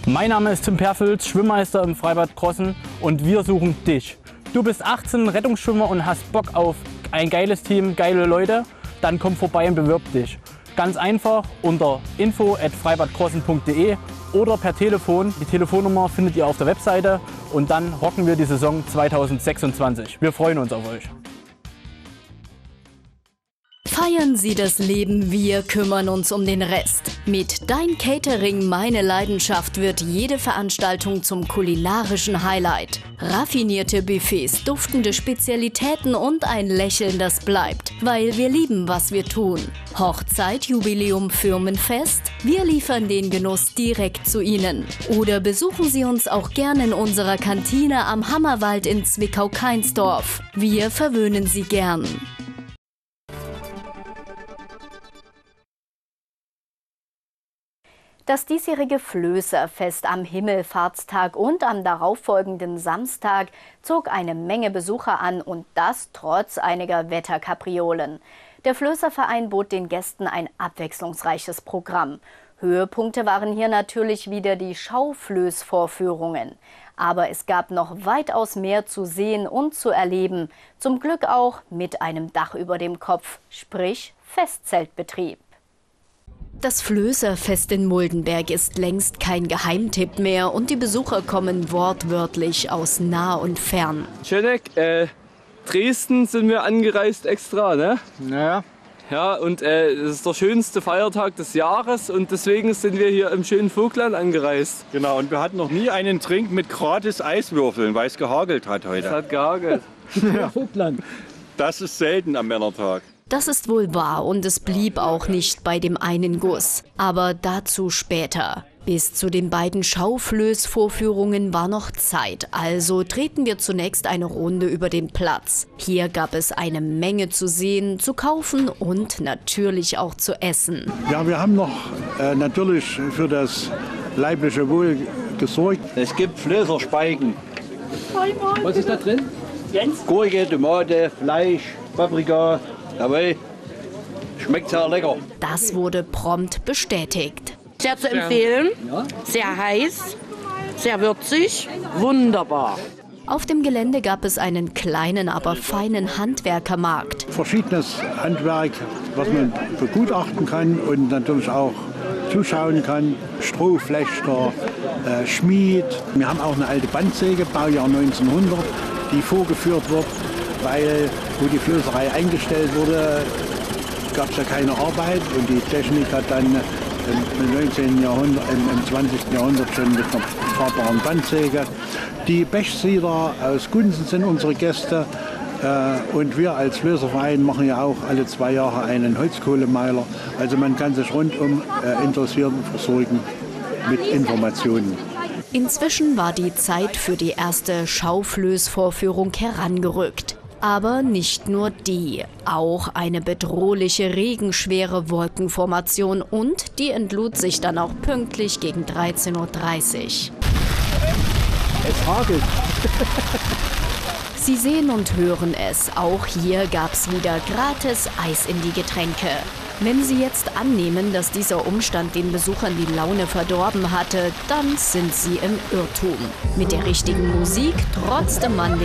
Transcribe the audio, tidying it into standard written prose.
Mein Name ist Tim Perfels, Schwimmmeister im Freibad Krossen und wir suchen dich. Du bist 18, Rettungsschwimmer und hast Bock auf ein geiles Team, geile Leute? Dann komm vorbei und bewirb dich. Ganz einfach unter info@freibadkrossen.de oder per Telefon. Die Telefonnummer findet ihr auf der Webseite und dann rocken wir die Saison 2026. Wir freuen uns auf euch. Feiern Sie das Leben, wir kümmern uns um den Rest. Mit Dein Catering, meine Leidenschaft wird jede Veranstaltung zum kulinarischen Highlight. Raffinierte Buffets, duftende Spezialitäten und ein Lächeln, das bleibt. Weil wir lieben, was wir tun. Hochzeit, Jubiläum, Firmenfest? Wir liefern den Genuss direkt zu Ihnen. Oder besuchen Sie uns auch gerne in unserer Kantine am Hammerwald in Zwickau-Kainsdorf. Wir verwöhnen Sie gern. Das diesjährige Flößerfest am Himmelfahrtstag und am darauffolgenden Samstag zog eine Menge Besucher an und das trotz einiger Wetterkapriolen. Der Flößerverein bot den Gästen ein abwechslungsreiches Programm. Höhepunkte waren hier natürlich wieder die Schauflößvorführungen. Aber es gab noch weitaus mehr zu sehen und zu erleben. Zum Glück auch mit einem Dach über dem Kopf, sprich Festzeltbetrieb. Das Flößerfest in Muldenberg ist längst kein Geheimtipp mehr und die Besucher kommen wortwörtlich aus nah und fern. Schöneck, Dresden sind wir angereist extra, ne? Ja. Ja, und es ist der schönste Feiertag des Jahres und deswegen sind wir hier im schönen Vogtland angereist. Genau, und wir hatten noch nie einen Trink mit gratis Eiswürfeln, weil es gehagelt hat heute. Es hat gehagelt. Ja. Vogtland. Das ist selten am Männertag. Das ist wohl wahr und es blieb auch nicht bei dem einen Guss. Aber dazu später. Bis zu den beiden Schauflößvorführungen war noch Zeit, also drehten wir zunächst eine Runde über den Platz. Hier gab es eine Menge zu sehen, zu kaufen und natürlich auch zu essen. Ja, wir haben noch natürlich für das leibliche Wohl gesorgt. Es gibt Flößerspeichen. Was ist da drin? Gurke, Tomate, Fleisch, Paprika. Jawohl, schmeckt sehr lecker. Das wurde prompt bestätigt. Sehr zu empfehlen, sehr heiß, sehr würzig, wunderbar. Auf dem Gelände gab es einen kleinen, aber feinen Handwerkermarkt. Verschiedenes Handwerk, was man begutachten kann und natürlich auch zuschauen kann. Strohflechter, Schmied. Wir haben auch eine alte Bandsäge, Baujahr 1900, die vorgeführt wird, weil wo die Flößerei eingestellt wurde, gab es ja keine Arbeit und die Technik hat dann im 19. Jahrhundert, im 20. Jahrhundert schon mit einer fahrbaren Bandsäge. Die Bechsieder aus Gunzen sind unsere Gäste und wir als Flößerverein machen ja auch alle 2 Jahre einen Holzkohlemeiler. Also man kann sich rundum interessieren und versorgen mit Informationen. Inzwischen war die Zeit für die erste Schauflößvorführung herangerückt. Aber nicht nur die, auch eine bedrohliche regenschwere Wolkenformation und die entlud sich dann auch pünktlich gegen 13:30 Uhr. Es hagelt. Sie sehen und hören es, auch hier gab's wieder gratis Eis in die Getränke. Wenn Sie jetzt annehmen, dass dieser Umstand den Besuchern die Laune verdorben hatte, dann sind Sie im Irrtum. Mit der richtigen Musik trotzte man